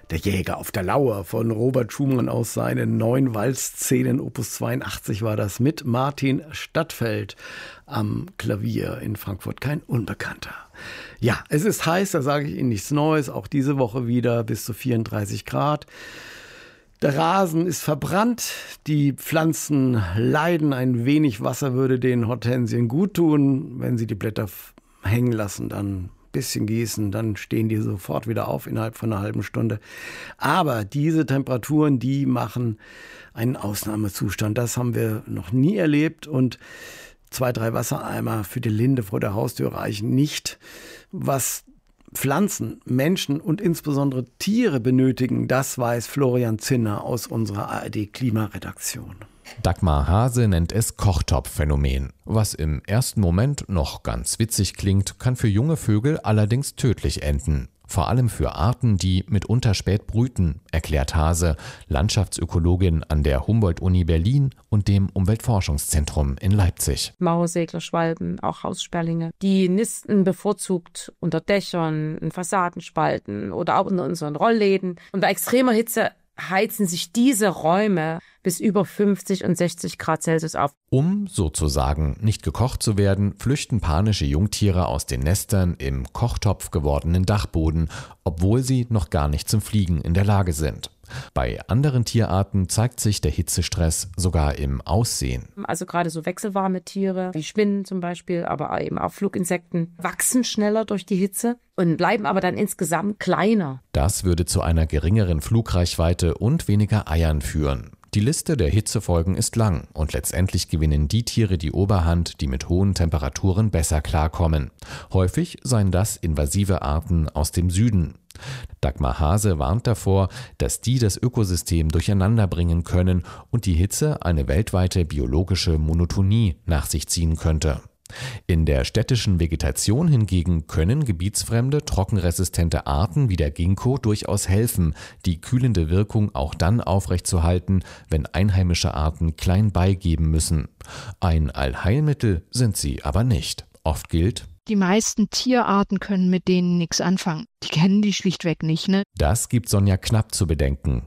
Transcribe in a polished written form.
Der Jäger auf der Lauer von Robert Schumann aus seinen 9 Walzszenen, Opus 82 war das, mit Martin Stadtfeld am Klavier in Frankfurt, kein Unbekannter. Ja, es ist heiß, da sage ich Ihnen nichts Neues, auch diese Woche wieder bis zu 34 Grad. Der Rasen ist verbrannt, die Pflanzen leiden, ein wenig Wasser würde den Hortensien gut tun. Wenn Sie die Blätter hängen lassen, dann bisschen gießen, dann stehen die sofort wieder auf innerhalb von einer halben Stunde. Aber diese Temperaturen, die machen einen Ausnahmezustand. Das haben wir noch nie erlebt und 2, 3 Wassereimer für die Linde vor der Haustür reichen nicht. Was Pflanzen, Menschen und insbesondere Tiere benötigen, das weiß Florian Zinner aus unserer ARD-Klimaredaktion. Dagmar Hase nennt es Kochtopfphänomen. Was im ersten Moment noch ganz witzig klingt, kann für junge Vögel allerdings tödlich enden. Vor allem für Arten, die mitunter spät brüten, erklärt Hase, Landschaftsökologin an der Humboldt-Uni Berlin und dem Umweltforschungszentrum in Leipzig. Mauersegler, Schwalben, auch Haussperlinge. Die nisten bevorzugt unter Dächern, in Fassadenspalten oder auch unter unseren Rollläden. Und bei extremer Hitze heizen sich diese Räume bis über 50 und 60 Grad Celsius auf. Um sozusagen nicht gekocht zu werden, flüchten panische Jungtiere aus den Nestern im Kochtopf gewordenen Dachboden, obwohl sie noch gar nicht zum Fliegen in der Lage sind. Bei anderen Tierarten zeigt sich der Hitzestress sogar im Aussehen. Also gerade so wechselwarme Tiere, wie Spinnen zum Beispiel, aber eben auch Fluginsekten, wachsen schneller durch die Hitze und bleiben aber dann insgesamt kleiner. Das würde zu einer geringeren Flugreichweite und weniger Eiern führen. Die Liste der Hitzefolgen ist lang und letztendlich gewinnen die Tiere die Oberhand, die mit hohen Temperaturen besser klarkommen. Häufig seien das invasive Arten aus dem Süden. Dagmar Hase warnt davor, dass die das Ökosystem durcheinander bringen können und die Hitze eine weltweite biologische Monotonie nach sich ziehen könnte. In der städtischen Vegetation hingegen können gebietsfremde, trockenresistente Arten wie der Ginkgo durchaus helfen, die kühlende Wirkung auch dann aufrechtzuerhalten, wenn einheimische Arten klein beigeben müssen. Ein Allheilmittel sind sie aber nicht. Oft gilt: Die meisten Tierarten können mit denen nichts anfangen. Die kennen die schlichtweg nicht, ne? Das gibt Sonja Knapp zu bedenken.